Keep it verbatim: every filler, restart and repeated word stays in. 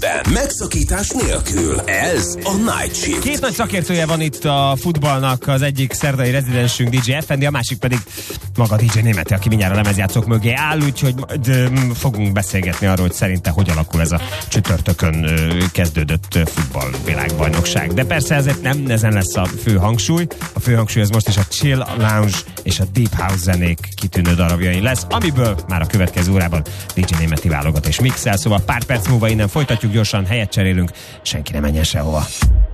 Megszakítás nélkül. Ez a Night Shift. Két nagy szakértője van itt a futballnak, az egyik szerdai rezidensünk dé dzsé ef en dé, a másik pedig maga dé dzsé Németi, aki mindjárt a lemezjátszók mögé áll, úgyhogy fogunk beszélgetni arról, hogy szerinte hogy alakul ez a csütörtökön kezdődött futballvilágbajnokság. De persze ezért nem ezen lesz a fő hangsúly. A fő hangsúly az most is a chill, lounge és a deep house zenék kitűnő darabjain lesz, amiből már a következő órában dé dzsé Németi válogat és mixel, szóval pár perc múlva innen folytatjuk, gyorsan helyet cserélünk, senki ne menjen sehova.